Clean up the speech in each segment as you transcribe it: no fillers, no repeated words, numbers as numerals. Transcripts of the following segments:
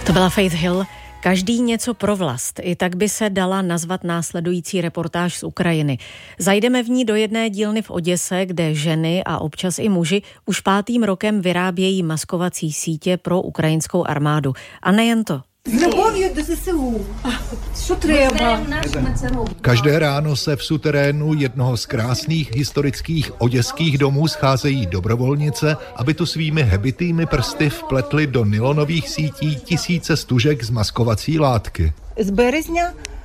To byla Faith Hill. Každý něco pro vlast. I tak by se dala nazvat následující reportáž z Ukrajiny. Zajdeme v ní do jedné dílny v Oděse, kde ženy a občas i muži už 5. rokem vyrábějí maskovací sítě pro ukrajinskou armádu. A nejen to. Každé ráno se v suterénu jednoho z krásných historických oděských domů scházejí dobrovolnice, aby tu svými hebitými prsty vpletly do nylonových sítí tisíce stužek z maskovací látky. Z března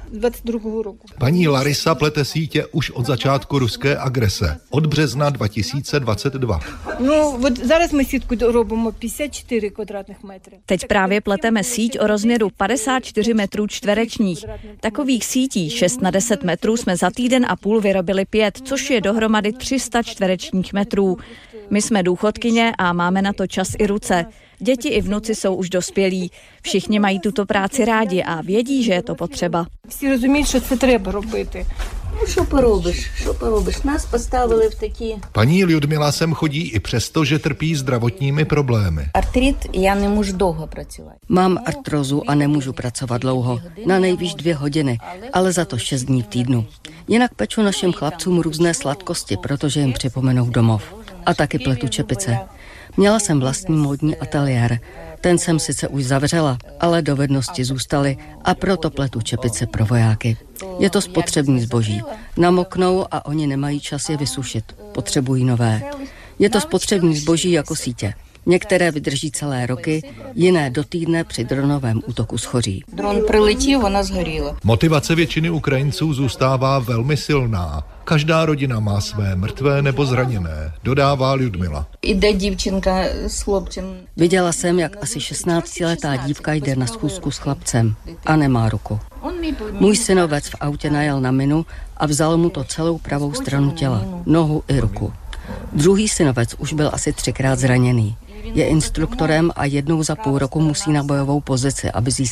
22 roku. Paní Larisa plete sítě už od začátku ruské agrese, od března 2022. Зараз ми сітку робимо 54 kvadratních metrů. Teď právě pleteme síť o rozměru 54 metrů čtverečních. Takových sítí 6 na 10 metrů jsme za týden a půl vyrobili 5, což je dohromady 300 čtverečních metrů. My jsme důchodkyně a máme na to čas i ruce. Děti i vnuci jsou už dospělí. Všichni mají tuto práci rádi a vědí, že je to potřeba. Všichni rozumí, že to třeba robit. Що поробиш? Нас поставили в такі... Paní Ljudmila sem chodí i přesto, že trpí zdravotními problémy. Artrit, já nemůžu dlouho pracovat. Mám artrózu a nemůžu pracovat dlouho. Na nejvýš 2 hodiny, ale za to 6 dní v týdnu. Jinak peču našim chlapcům různé sladkosti, protože jim připomenou domov. A taky pletu čepice. Měla jsem vlastní módní ateliér. Ten jsem sice už zavřela, ale dovednosti zůstaly a proto pletu čepice pro vojáky. Je to spotřební zboží. Namoknou a oni nemají čas je vysušit. Potřebují nové. Je to spotřební zboží jako sítě. Některé vydrží celé roky, jiné do týdne při dronovém útoku schoří. Dron přiletěl, ona zhorila. Motivace většiny Ukrajinců zůstává velmi silná. Každá rodina má své mrtvé nebo zraněné, dodává Ljudmila. Jde dívčinka s chlapcem. Viděla jsem, jak asi 16letá dívka jde na schůzku s chlapcem a nemá ruku. Můj synovec v autě najel na minu a vzal mu to celou pravou stranu těla, nohu i ruku. Druhý synovec už byl asi 3krát zraněný. Je instruktorem a jednou za půl roku musí na bojovou pozici, aby získal